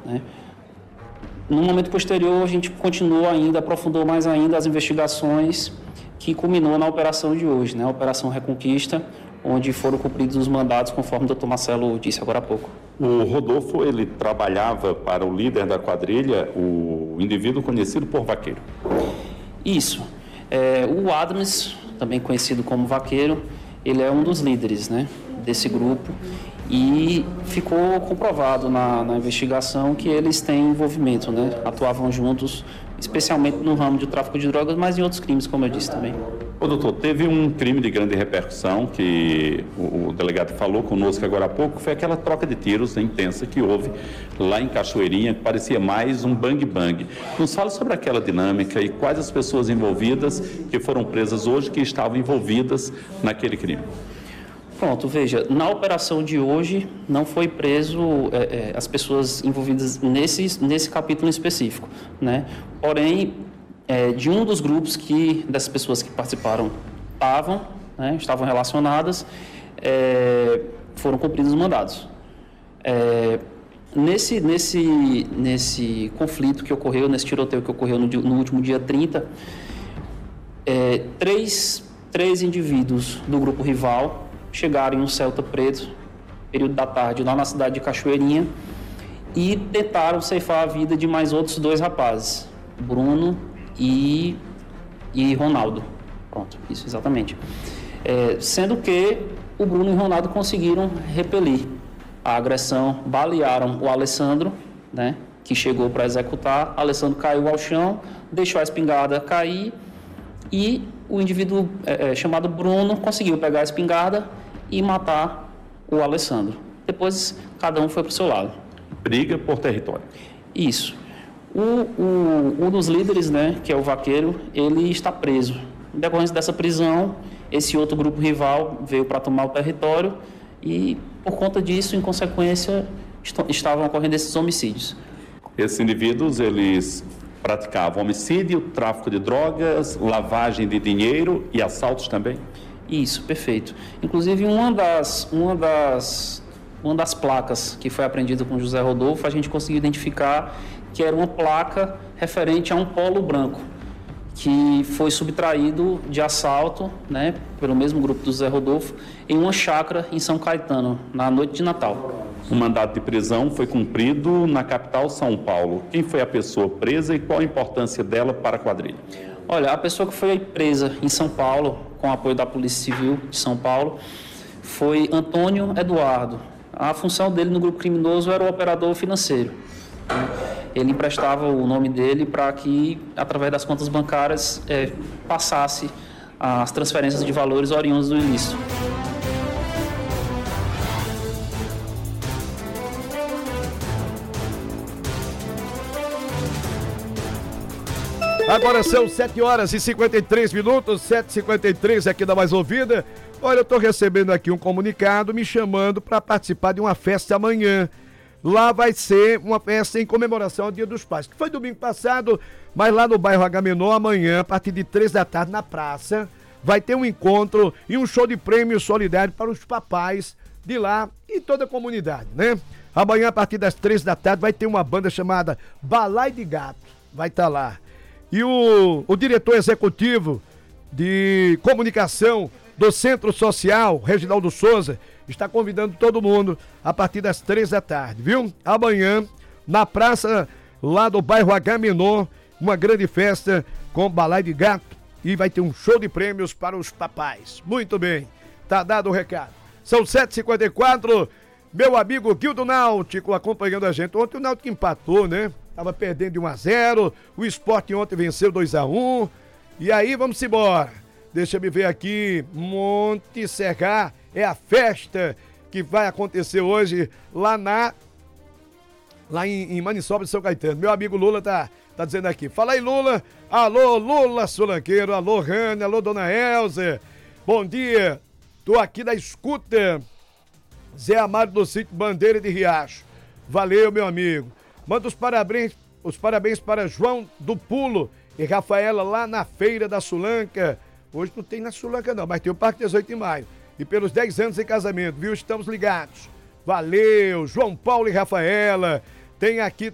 né? No momento posterior, a gente continuou ainda, aprofundou mais ainda as investigações que culminou na operação de hoje, né? A Operação Reconquista, onde foram cumpridos os mandados, conforme o doutor Marcelo disse agora há pouco. O Rodolfo, ele trabalhava para o líder da quadrilha, o indivíduo conhecido por Vaqueiro. Isso. O Adams, também conhecido como Vaqueiro, ele é um dos líderes, né, desse grupo, e ficou comprovado na investigação que eles têm envolvimento, né, atuavam juntos, especialmente no ramo de tráfico de drogas, mas em outros crimes, como eu disse também. Ô, doutor, teve um crime de grande repercussão que o delegado falou conosco agora há pouco, foi aquela troca de tiros intensa que houve lá em Cachoeirinha, que parecia mais um bang-bang. Nos fala sobre aquela dinâmica e quais as pessoas envolvidas que foram presas hoje que estavam envolvidas naquele crime. Pronto, veja, na operação de hoje não foi preso as pessoas envolvidas nesse capítulo específico, né? Porém, de um dos grupos dessas pessoas que participaram estavam relacionadas, foram cumpridos os mandados. Nesse conflito que ocorreu, nesse tiroteio que ocorreu no último dia 30, três indivíduos do grupo rival chegaram em um Celta preto, período da tarde, lá na cidade de Cachoeirinha, e tentaram ceifar a vida de mais outros 2 rapazes, Bruno e Ronaldo. Pronto, isso exatamente. Sendo que o Bruno e o Ronaldo conseguiram repelir a agressão, balearam o Alessandro, né, que chegou para executar. O Alessandro caiu ao chão, deixou a espingarda cair e o indivíduo chamado Bruno conseguiu pegar a espingarda e matar o Alessandro. Depois, cada um foi para o seu lado. Briga por território. Isso. Um dos líderes, né, que é o Vaqueiro, ele está preso. Em decorrência dessa prisão, esse outro grupo rival veio para tomar o território e, por conta disso, em consequência, estavam ocorrendo esses homicídios. Esses indivíduos, eles praticavam homicídio, tráfico de drogas, lavagem de dinheiro e assaltos também? Isso, perfeito. Inclusive, uma das placas que foi apreendida com José Rodolfo, a gente conseguiu identificar que era uma placa referente a um polo branco, que foi subtraído de assalto, né, pelo mesmo grupo do José Rodolfo, em uma chácara em São Caetano, na noite de Natal. O mandato de prisão foi cumprido na capital São Paulo. Quem foi a pessoa presa e qual a importância dela para a quadrilha? Olha, a pessoa que foi presa em São Paulo, com apoio da Polícia Civil de São Paulo, foi Antônio Eduardo. A função dele no grupo criminoso era o operador financeiro. Ele emprestava o nome dele para que, através das contas bancárias, passasse as transferências de valores oriundos do ilícito. Agora são 7h53, 7h53 aqui da Mais Ouvida. Olha, eu estou recebendo aqui um comunicado me chamando para participar de uma festa amanhã. Lá vai ser uma festa em comemoração ao Dia dos Pais, que foi domingo passado, mas lá no bairro Agamenon, amanhã, a partir de 3 da tarde, na praça, vai ter um encontro e um show de prêmio solidário para os papais de lá e toda a comunidade, né? Amanhã, a partir das 3 da tarde, vai ter uma banda chamada Balai de Gato, vai estar lá. E o diretor executivo de comunicação do Centro Social, Reginaldo Souza, está convidando todo mundo a partir das 3 da tarde, viu? Amanhã, na praça lá do bairro Agamenon, uma grande festa com Balai de Gato e vai ter um show de prêmios para os papais. Muito bem, tá dado o recado. São 7h54, meu amigo Guildo Náutico acompanhando a gente. Ontem o Náutico empatou, né? Tava perdendo de 1-0, o Sport ontem venceu 2-1, e aí vamos embora. Deixa eu ver aqui, Monte Serra, é a festa que vai acontecer hoje lá em Maniçoba de São Caetano. Meu amigo Lula tá dizendo aqui, fala aí Lula, alô Lula Solanqueiro, alô Rani, alô Dona Elza, bom dia, tô aqui da escuta, Zé Amaro do Sítio Bandeira de Riacho, valeu meu amigo. Manda os parabéns para João do Pulo e Rafaela lá na Feira da Sulanca. Hoje não tem na Sulanca não, mas tem o Parque 18 de Maio. E pelos 10 anos de casamento, viu? Estamos ligados. Valeu, João Paulo e Rafaela. Tem aqui